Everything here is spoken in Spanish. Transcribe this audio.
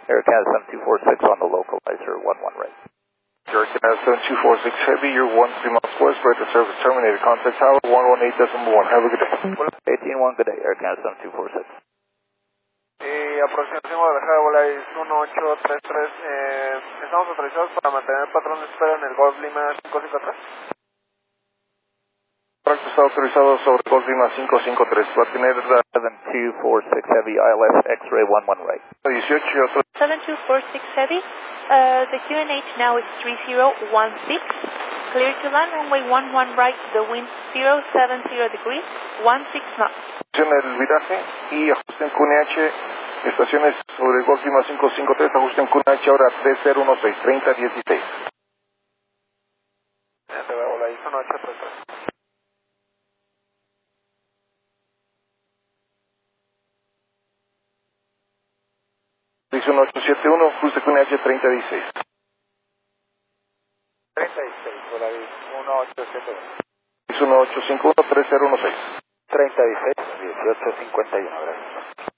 Air Canada 7246 on the localizer, 11 right. Air Canada 7246 Heavy, you're 13 miles west, break the service terminated. Contact tower 118.1. Have a good day. 18-1, good day, Air Canada 7246. Aproximación Guadalajara de volar es 1833. Estamos autorizados para mantener el patrón de espera en el Golf Lima 553. Correcto, está autorizado sobre Golf Lima 553. Va a tener 7246 Heavy, ILS X-ray 11 right. 18 y otro. 7246 Heavy, the QNH now is 3016. Clear to land, runway 11 right, the wind 070 degrees, 16 knots. El viraje y ajuste en QNH, estaciones sobre Golf Lima 553, ajuste en QNH ahora 3016, 3016. Te voy a volar ahí, 1833. 1871, ajuste QNH 3016. 36, volar ahí, 1871. 1851, 3016. 3016, 1851, gracias.